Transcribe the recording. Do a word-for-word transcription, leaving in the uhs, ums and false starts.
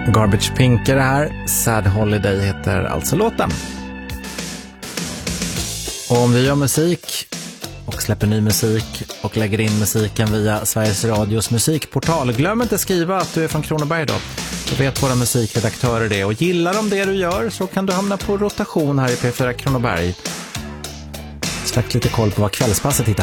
Garbage Pink är det här. Sad Holiday heter alltså låten. Och om vi gör musik och släpper ny musik och lägger in musiken via Sveriges Radios musikportal, glöm inte skriva att du är från Kronoberg då. Då vet våra musikredaktörer det. Och gillar de det du gör så kan du hamna på rotation här i P fyra Kronoberg. Strax lite koll på vad kvällspasset hittar.